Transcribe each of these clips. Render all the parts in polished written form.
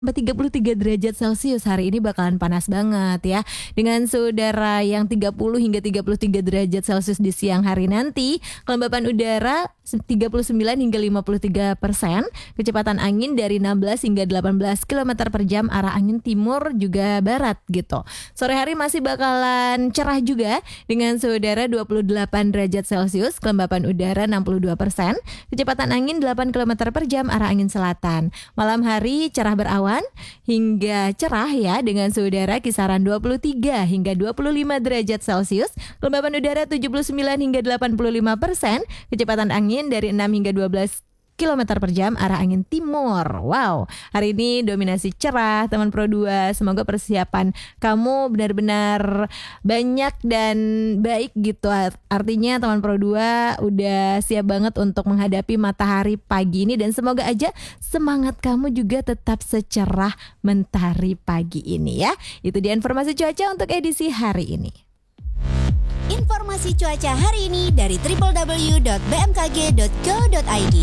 33 derajat Celcius. Hari ini bakalan panas banget ya. Dengan suhu udara yang 30 hingga 33 derajat Celcius di siang hari nanti. Kelembapan udara 39 hingga 53%. Kecepatan angin dari 16 hingga 18 km per jam arah angin timur juga barat gitu. Sore hari masih bakalan cerah juga dengan suhu udara 28 derajat Celcius. Kelembapan udara 62%. Kecepatan angin 8 km per jam arah angin selatan. Malam hari cerah berawan hingga cerah ya dengan suhu udara kisaran 23 hingga 25 derajat Celcius, kelembapan udara 79 hingga 85%, kecepatan angin dari 6 hingga 12 km per jam arah angin timur. Wow, hari ini dominasi cerah teman Pro 2. Semoga persiapan kamu benar-benar banyak dan baik gitu. Artinya teman Pro 2 udah siap banget untuk menghadapi matahari pagi ini. Dan semoga aja semangat kamu juga tetap secerah mentari pagi ini ya. Itu dia informasi cuaca untuk edisi hari ini. Informasi cuaca hari ini dari www.bmkg.go.id.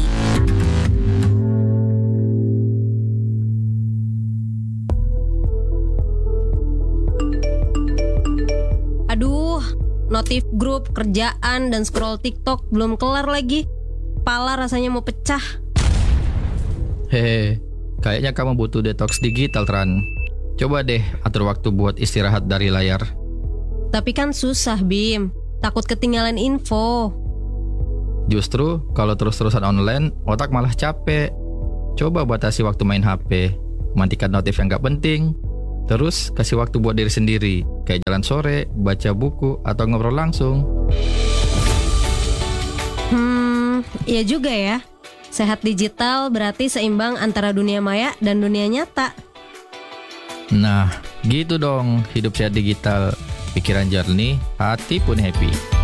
Aduh, notif grup, kerjaan, dan scroll TikTok belum kelar lagi. Kepala rasanya mau pecah. Hehe, kayaknya kamu butuh detox digital, Tran. Coba deh atur waktu buat istirahat dari layar. Tapi kan susah, Bim. Takut ketinggalan info. Justru kalau terus-terusan online, otak malah capek. Coba batasi waktu main HP, matikan notif yang gak penting. Terus kasih waktu buat diri sendiri, kayak jalan sore, baca buku, atau ngobrol langsung. Iya juga ya. Sehat digital berarti seimbang antara dunia maya dan dunia nyata. Nah, gitu dong hidup sehat digital. Pikiran jernih, hati pun happy.